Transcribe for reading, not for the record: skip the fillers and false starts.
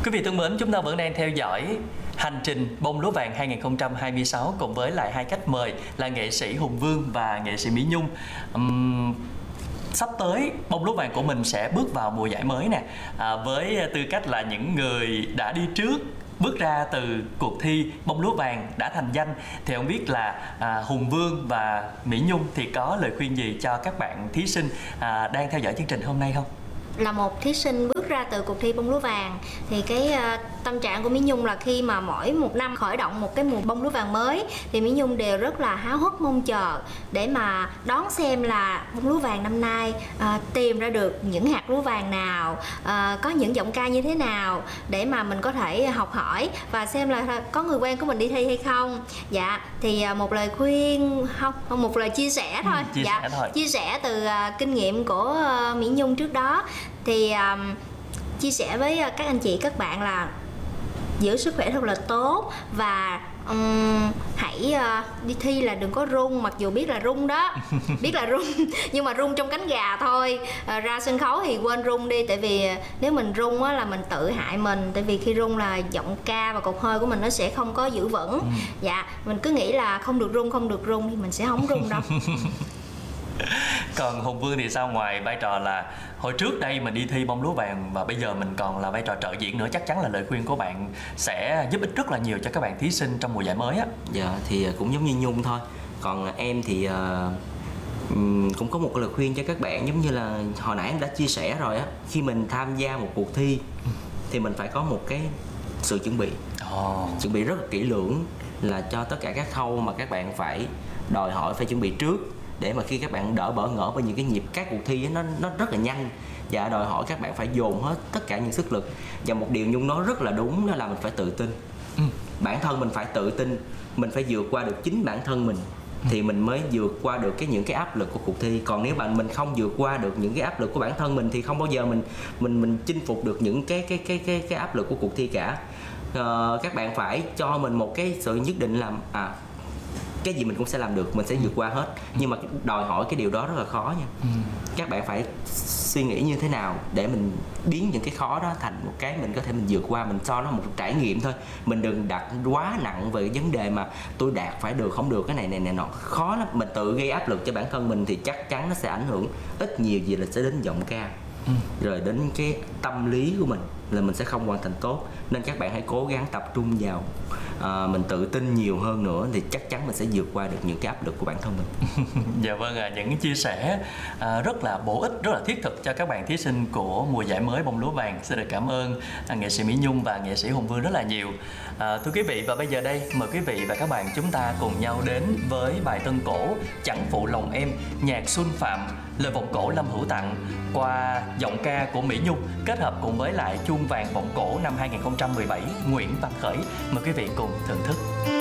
Quý vị thân mến, chúng ta vẫn đang theo dõi hành trình bông lúa vàng 2026 cùng với lại hai khách mời là nghệ sĩ Hùng Vương và nghệ sĩ Mỹ Nhung. Sắp tới bông lúa vàng của mình sẽ bước vào mùa giải mới nè, với tư cách là những người đã đi trước, bước ra từ cuộc thi bông lúa vàng đã thành danh, thì không biết là Hùng Vương và Mỹ Nhung thì có lời khuyên gì cho các bạn thí sinh đang theo dõi chương trình hôm nay không? Là một thí sinh bước ra từ cuộc thi bông lúa vàng thì cái tâm trạng của Mỹ Nhung là khi mà mỗi một năm khởi động một cái mùa bông lúa vàng mới thì Mỹ Nhung đều rất là háo hức mong chờ để mà đón xem là bông lúa vàng năm nay tìm ra được những hạt lúa vàng nào, có những giọng ca như thế nào để mà mình có thể học hỏi và xem là có người quen của mình đi thi hay không. Dạ, thì một lời khuyên không, một lời chia sẻ thôi. Chia sẻ từ kinh nghiệm của Mỹ Nhung trước đó thì chia sẻ với các anh chị các bạn là giữ sức khỏe thật là tốt và hãy đi thi là đừng có run, mặc dù biết là run đó biết là run nhưng mà run trong cánh gà thôi. Ra sân khấu thì quên run đi, tại vì nếu mình run á là mình tự hại mình, tại vì khi run là giọng ca và cột hơi của mình nó sẽ không có giữ vững. Dạ, mình cứ nghĩ là không được run thì mình sẽ không run đâu. Còn Hùng Vương thì sao? Ngoài vai trò là hồi trước đây mình đi thi bông lúa vàng và bây giờ mình còn là vai trò trợ diễn nữa, chắc chắn là lời khuyên của bạn sẽ giúp ích rất là nhiều cho các bạn thí sinh trong mùa giải mới á. Dạ, thì cũng giống như Nhung thôi. Còn em thì cũng có một lời khuyên cho các bạn, giống như là hồi nãy em đã chia sẻ rồi á, khi mình tham gia một cuộc thi thì mình phải có một cái sự chuẩn bị rất là kỹ lưỡng, là cho tất cả các khâu mà các bạn phải đòi hỏi phải chuẩn bị trước, để mà khi các bạn đỡ bỡ ngỡ với những cái nhịp các cuộc thi ấy, nó rất là nhanh và đòi hỏi các bạn phải dồn hết tất cả những sức lực. Và một điều Nhung nói rất là đúng, đó là mình phải tự tin. Bản thân mình phải tự tin, mình phải vượt qua được chính bản thân mình thì mình mới vượt qua được những cái áp lực của cuộc thi. Còn nếu bạn mình không vượt qua được những cái áp lực của bản thân mình thì không bao giờ mình chinh phục được những cái áp lực của cuộc thi cả. Các bạn phải cho mình một cái sự nhất định làm cái gì mình cũng sẽ làm được, mình sẽ vượt qua hết. Nhưng mà đòi hỏi cái điều đó rất là khó nha. Các bạn phải suy nghĩ như thế nào để mình biến những cái khó đó thành một cái mình có thể mình vượt qua, mình cho nó một trải nghiệm thôi. Mình đừng đặt quá nặng về cái vấn đề mà tôi đạt phải được không được, cái này nọ khó lắm. Mình tự gây áp lực cho bản thân mình thì chắc chắn nó sẽ ảnh hưởng ít nhiều gì là sẽ đến giọng ca, rồi đến cái tâm lý của mình là mình sẽ không hoàn thành tốt. Nên các bạn hãy cố gắng tập trung vào mình tự tin nhiều hơn nữa thì chắc chắn mình sẽ vượt qua được những cái áp lực của bản thân mình. Dạ vâng, những chia sẻ rất là bổ ích, rất là thiết thực cho các bạn thí sinh của mùa giải mới bông lúa vàng. Xin được cảm ơn nghệ sĩ Mỹ Nhung và nghệ sĩ Hùng Vương rất là nhiều. Thưa quý vị, và bây giờ đây mời quý vị và các bạn chúng ta cùng nhau đến với bài tân cổ Chẳng phụ lòng em, nhạc Xuân Phạm, lời vọng cổ Lâm Hữu Tặng qua giọng ca của Mỹ Nhung kết hợp cùng với lại chuông vàng vọng cổ năm 2017 Nguyễn Văn Khởi. Mời quý vị cùng thưởng thức.